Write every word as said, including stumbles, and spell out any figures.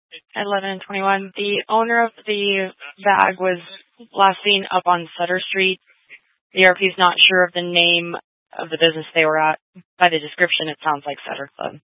At eleven and twenty-one, the owner of the bag was last seen up on Sutter Street. The R P is not sure of the name of the business they were at. By the description, it sounds like Sutter Club.